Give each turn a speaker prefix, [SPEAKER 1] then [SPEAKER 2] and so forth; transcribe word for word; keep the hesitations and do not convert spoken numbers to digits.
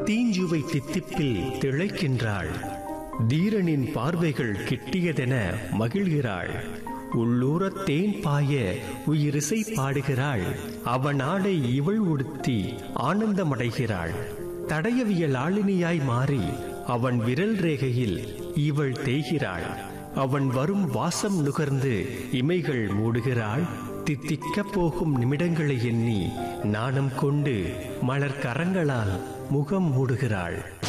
[SPEAKER 1] தீஞ்சுவை தித்திப்பில் திளைக்கின்றாள். தீரனின் பார்வைகள் கிட்டியதென மகிழ்கிறாள். உள்ளூர தேன் பாய உயிரிசை பாடுகிறாள். அவன் ஆடை இவள் உடுத்தி ஆனந்தமடைகிறாள். தடயவியல் ஆளினியாய் மாறி அவன் விரல் ரேகையில் இவள் தேய்கிறாள். அவன் வரும் வாசம் நுகர்ந்து இமைகள் மூடுகிறாள். தித்திக்கப் போகும் நிமிடங்களை எண்ணி நாணம் கொண்டு மலர் கரங்களால் முகம் மூடுகிறாள்.